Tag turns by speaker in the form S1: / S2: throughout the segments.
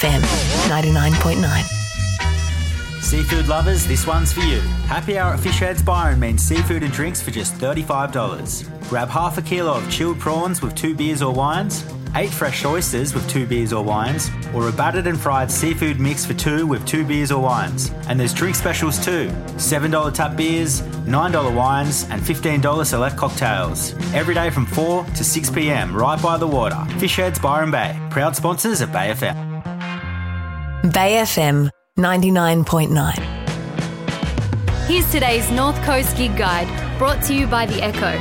S1: FM 99.9.
S2: Seafood lovers, this one's for you. Happy hour at Fishheads Byron means seafood and drinks for just $35. Grab half a kilo of chilled prawns with 2 beers or wines, 8 fresh oysters with 2 beers or wines, or a battered and fried seafood mix for 2 with 2 beers or wines. And there's drink specials too. $7 tap beers, $9 wines, and $15 select cocktails. Every day from 4 to 6 p.m, right by the water. Fishheads Byron Bay, proud sponsors of Bay FM.
S1: Bay FM 99.9.
S3: Here's today's North Coast Gig Guide, brought to you by The Echo.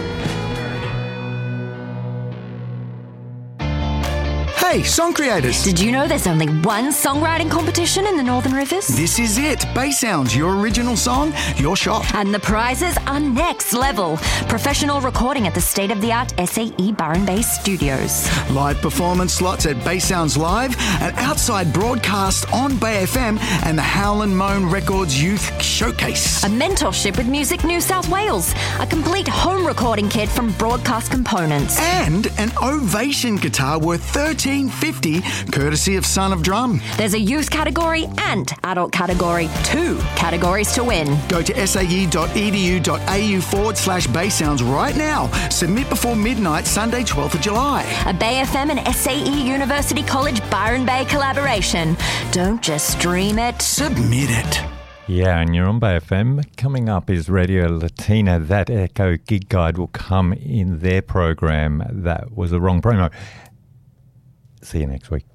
S4: Hey, song creators!
S5: Did you know there's only one songwriting competition in the Northern Rivers?
S4: This is it. Bay Sounds, your original song, your shot.
S5: And the prizes are next level. Professional recording at the state-of-the-art SAE Byron Bay Studios.
S4: Live performance slots at Bay Sounds Live, an outside broadcast on Bay FM, and the Howlin' Moan Records Youth Showcase.
S5: A mentorship with Music New South Wales. A complete home recording kit from Broadcast Components.
S4: And an Ovation guitar worth $13.50, courtesy of Son of Drum.
S5: There's a youth category and adult category. 2 categories to win.
S4: Go to sae.edu.au/Bay Sounds right now. Submit before midnight, Sunday, 12th of July.
S5: A Bay FM and SAE University College Byron Bay collaboration. Don't just stream it.
S4: Submit it.
S6: Yeah, and you're on Bay FM. Coming up is Radio Latina. That Echo Gig Guide will come in their program. That was the wrong promo. See you next week.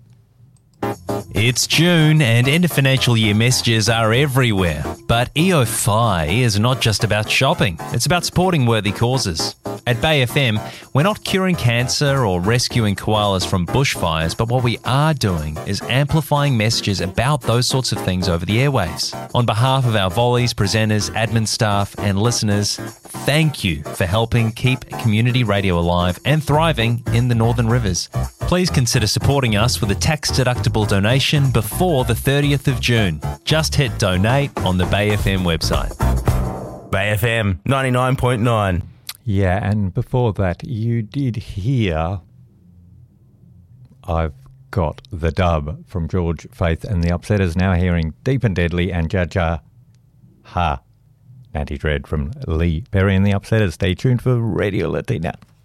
S7: It's June and end of financial year messages are everywhere. But EO5 is not just about shopping, it's about supporting worthy causes. At Bay FM, we're not curing cancer or rescuing koalas from bushfires, but what we are doing is amplifying messages about those sorts of things over the airwaves. On behalf of our volleys, presenters, admin staff and listeners, thank you for helping keep community radio alive and thriving in the Northern Rivers. Please consider supporting us with a tax-deductible donation before the 30th of June. Just hit donate on the Bay FM website.
S8: Bay FM 99.9.
S6: Yeah, and before that, you did hear I've Got the Dub from George Faith and the Upsetters, now hearing Deep and Deadly and Jaja Ha. Natty Dread from Lee Perry and the Upsetters. Stay tuned for Radio Latina.